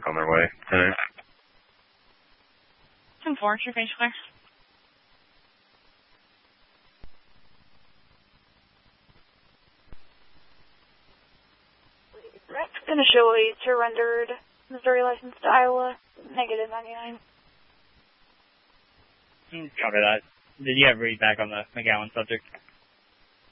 on their way today. 10-4, your range clear. Gonna show a surrendered Missouri license to Iowa, negative 99. Copy that. Did you have read back on the McGowan subject?